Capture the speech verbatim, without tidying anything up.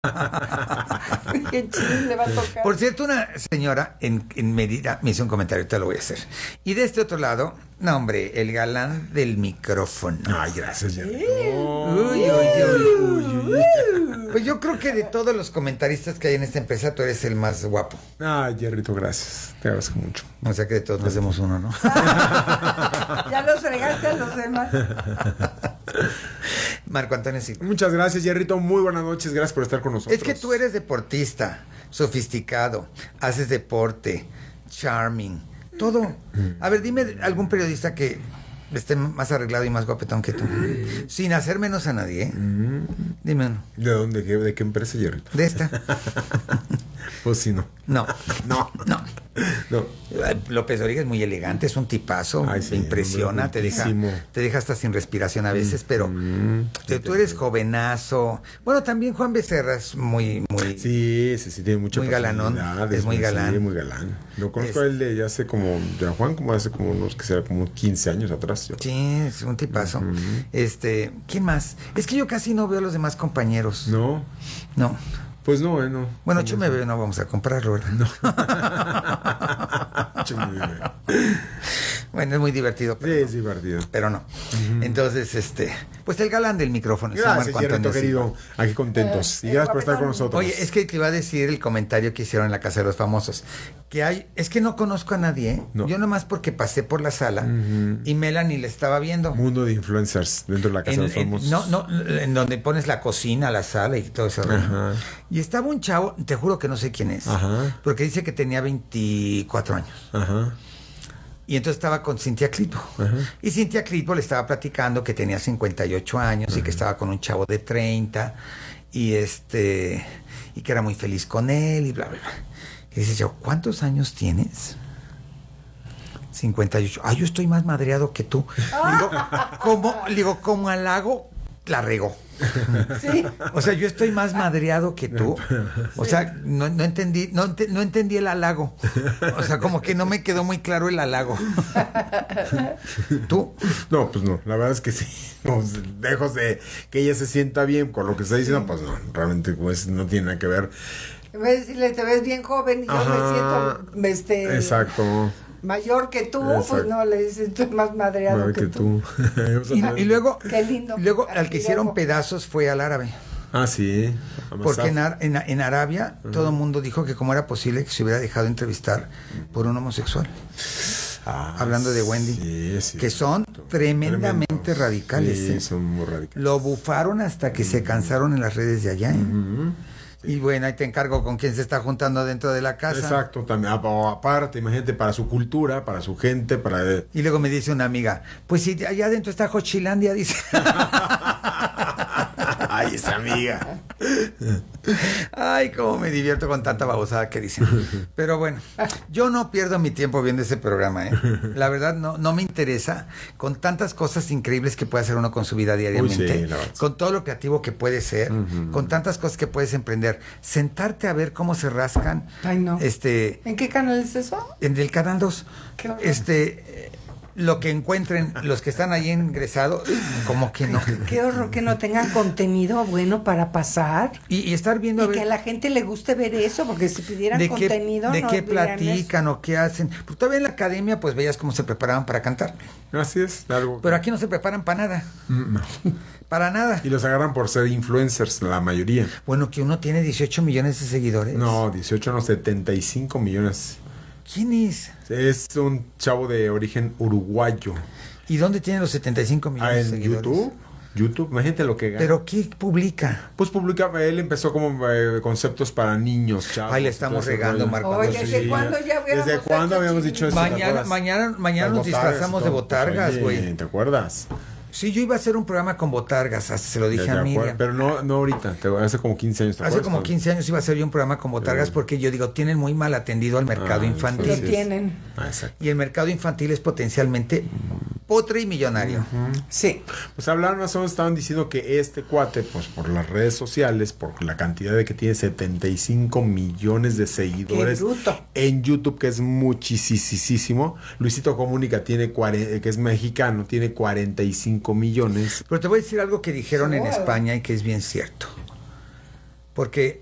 ¿Qué chile le va a tocar? Por cierto, una señora en, en Mérida me hizo un comentario, te lo voy a hacer. Y de este otro lado, no, hombre, el galán del micrófono. Ay, gracias, Jerry. Uy, uy, uy, uy, uy. Pues yo creo que de todos los comentaristas que hay en esta empresa, tú eres el más guapo. Ay, Jerrito, gracias. Te agradezco mucho. O sea que de todos nos hacemos uno, ¿no? Ya los fregaste a los demás. Marco Antonio Silva. Muchas gracias, Jerrito. Muy buenas noches. Gracias por estar con nosotros. Es que tú eres deportista, sofisticado, haces deporte, charming, todo. A ver, dime algún periodista que esté más arreglado y más guapetón que tú. Sin hacer menos a nadie, ¿eh? Dime uno. ¿De dónde? ¿De qué, de qué empresa, Jerrito? De esta. Pues sí, no. No. No. No. No. López Dóriga es muy elegante, es un tipazo, Ay, sí, me impresiona, hombre, te deja, guapísimo. te deja hasta sin respiración a veces, pero Mm, tú, tú eres jovenazo. Bueno, también Juan Becerra es muy, muy, Sí, sí, sí, tiene mucha Muy galanón, personalidad, es muy galán. Sí, muy galán. Lo conozco Es- a él de ya hace como, de a Juan como hace como unos, que será como quince años atrás. Yo. Sí, es un tipazo. Este, ¿quién más? Es que yo casi no veo a los demás compañeros. No, No. pues no, eh, no. Bueno, Chume Bebé no vamos a comprarlo, ¿verdad? No. Chume Bebé. Bueno, es muy divertido, pero, Sí, es divertido. pero no. Entonces, este, pues el galán del micrófono. es Gracias, Marco Jerrito, Antonio querido. Aquí contentos. Eh, Y gracias por estar guapetón. con nosotros. Oye, es que te iba a decir el comentario que hicieron en la Casa de los Famosos. Que hay, es que no conozco a nadie, ¿eh? No. Yo nomás porque pasé por la sala Ujú. y Melanie le estaba viendo. Mundo de influencers dentro de la casa En, de los en- famosos. no, no, en donde pones la cocina, la sala y todo eso. Ajá. Y estaba un chavo, te juro que no sé quién es, Ajá. porque dice que tenía veinticuatro años. Ajá. Y entonces estaba con Cintia Clitbo. Ajá. Y Cintia Clitbo le estaba platicando que tenía cincuenta y ocho años y que estaba con un chavo de treinta y este y que era muy feliz con él y bla, bla, bla. Y dice yo, ¿cuántos años tienes? cincuenta y ocho. Ay, yo estoy más madreado que tú. Le digo, ¿cómo? Le digo, como halago, la regó. Sí. O sea, yo estoy más madreado que tú. O sea, no, no entendí, no, ente- no entendí el halago. O sea, como que no me quedó muy claro el halago. ¿Tú? No, pues no, la verdad es que sí. No, lejos de que ella se sienta bien con lo que está diciendo, pues no, realmente pues, no tiene nada que ver. Ves, le- te ves bien joven y yo Ajá. me siento este, Exacto. mayor que tú, Exacto. pues no, le dices, estoy más madreado Madre que, que tú. tú. Y, y luego, Qué lindo. luego al que hicieron Piropo. pedazos fue al árabe. Ah, sí. Porque en, Ar- en, en Arabia todo el mundo dijo que cómo era posible que se hubiera dejado entrevistar por un homosexual. Ah, Hablando de Wendy, sí, sí. que son tremendamente Tremendos. radicales. Sí, ¿eh? son muy radicales. Lo bufaron hasta que se cansaron en las redes de allá. ¿eh? Y bueno, ahí te encargo con quién se está juntando dentro de la casa. Exacto, también. ah, o aparte, imagínate, para su cultura, para su gente, para... Y luego me dice una amiga, pues si allá adentro está Jochilandia, dice. Ay, esa amiga. Ay, cómo me divierto con tanta babosada que dicen. Pero bueno, yo no pierdo mi tiempo viendo ese programa, ¿eh? La verdad, no, no me interesa. Con tantas cosas increíbles que puede hacer uno con su vida diariamente, Uy, sí, la verdad. con todo lo creativo que puede ser, Ujú. con tantas cosas que puedes emprender, sentarte a ver cómo se rascan. Ay, no. Este, ¿En qué canal es eso? en el canal dos, Qué horror. este, eh, lo que encuentren los que están ahí ingresados, como que no. Qué horror que no tengan contenido bueno para pasar. Y, y estar viendo a Y ver que a la gente le guste ver eso, porque si pidieran de qué, contenido, de no qué verían platican o qué hacen. Pues todavía en la academia pues veías cómo se preparaban para cantar. Así es, algo. Pero aquí no se preparan para nada. Mm, no. Para nada. Y los agarran por ser influencers, la mayoría. Bueno, que uno tiene dieciocho millones de seguidores. No, dieciocho, no, setenta y cinco millones. ¿Quién es? Es un chavo de origen uruguayo. ¿Y dónde tiene los setenta y cinco millones Ah, de en seguidores? YouTube. YouTube, imagínate lo que gana. ¿Pero qué publica? Pues publica, él empezó como eh, conceptos para niños, chavos. Ay, le estamos todo ese regando, rollo. Marco. Oye, ¿desde Sí. cuándo ya habíamos ¿Desde cuándo hecho habíamos chismes? dicho eso? ¿Te Mañana, acuerdas? mañana, mañana Las nos botargas disfrazamos y de todo. botargas, Pues, güey. oye, ¿te acuerdas? Sí, yo iba a hacer un programa con botargas, hasta se lo dije Ya a te Miriam. acuerdas, pero no, no ahorita, te- hace como quince años. ¿te Hace acuerdas? como quince años iba a hacer yo un programa con botargas Sí. porque yo digo, tienen muy mal atendido al mercado Ah, infantil. Lo sí. tienen. Ah, exacto. Y el mercado infantil es potencialmente potre y millonario. Sí. Pues hablaron más o menos, estaban diciendo que este cuate, pues por las redes sociales, por la cantidad de que tiene setenta y cinco millones de seguidores Qué bruto. en YouTube, que es muchísimo. Luisito Comunica tiene cuarenta, que es mexicano, tiene cuarenta y cinco millones. Pero te voy a decir algo que dijeron en Wow. España y que es bien cierto. porque